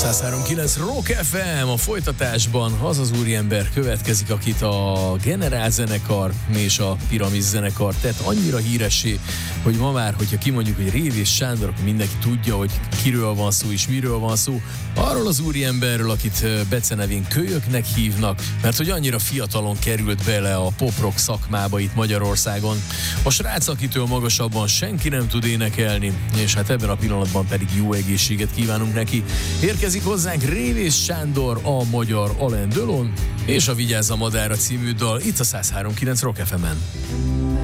103.9 Rock FM a folytatásban az az úriember következik, akit a Generál zenekar és a Piramis zenekar tett annyira híressé, hogy ma már, hogyha kimondjuk, hogy Révés Sándor, akkor mindenki tudja, hogy kiről van szó és miről van szó. Arról az úriemberről, akit becenevén Kölyöknek hívnak, mert hogy annyira fiatalon került bele a pop-rock szakmába itt Magyarországon. A srác, akitől magasabban senki nem tud énekelni, és hát ebben a pillanatban pedig jó egészséget kívánunk neki. Érkezik hozzánk Révés Sándor, a magyar Alain Delon, és a Vigyázz a Madárra című dal itt a 103.9 Rock FM-en.